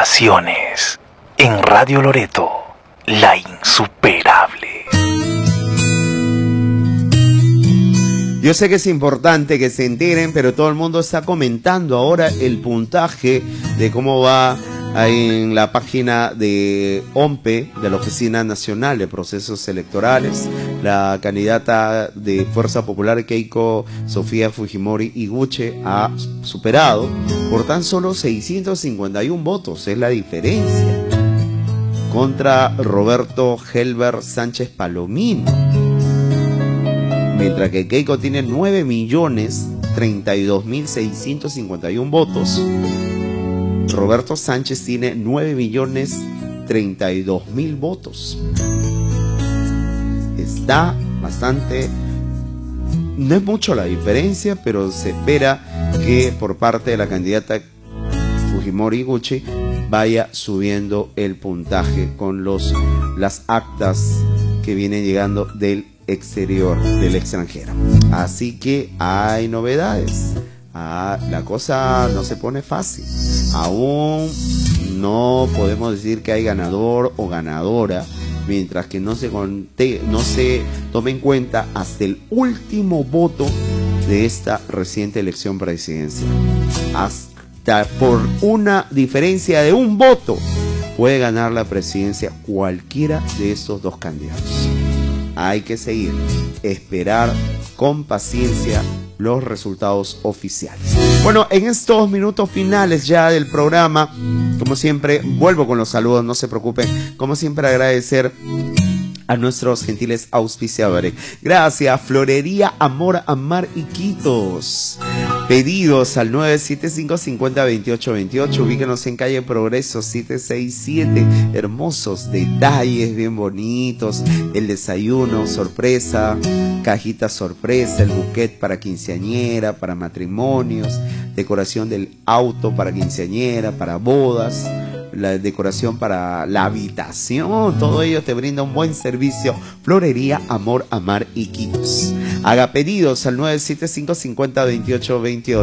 Pasiones en Radio Loreto, la insuperable. Yo sé que es importante que se enteren, pero todo el mundo está comentando ahora el puntaje de cómo va en la página de OMPE, de la Oficina Nacional de Procesos Electorales. La candidata de Fuerza Popular, Keiko Sofía Fujimori Iguchi, ha superado por tan solo 651 votos. Es la diferencia contra Roberto Helber Sánchez Palomino. Mientras que Keiko tiene 9.032.651 votos, Roberto Sánchez tiene 9.032.000 votos. Está bastante... No es mucho la diferencia, pero se espera que por parte de la candidata Fujimori Iguchi vaya subiendo el puntaje con las actas que vienen llegando del exterior, del extranjero. Así que hay novedades. La cosa no se pone fácil. Aún no podemos decir que hay ganador o ganadora, mientras que no se tome en cuenta hasta el último voto de esta reciente elección presidencial. Hasta por una diferencia de un voto puede ganar la presidencia cualquiera de estos dos candidatos. Hay que seguir, esperar con paciencia los resultados oficiales. Bueno, en estos minutos finales ya del programa, como siempre, vuelvo con los saludos, no se preocupen. Como siempre, agradecer a nuestros gentiles auspiciadores. Gracias, Florería Amor, Amar Iquitos. Pedidos al 975-50-2828. Ubíquenos en calle Progreso 767. Hermosos detalles, bien bonitos. El desayuno sorpresa, cajita sorpresa, el buquet para quinceañera, para matrimonios, decoración del auto para quinceañera, para bodas, la decoración para la habitación. Todo ello te brinda un buen servicio. Florería Amor, Amar Iquitos. Haga pedidos al 975-50-2828.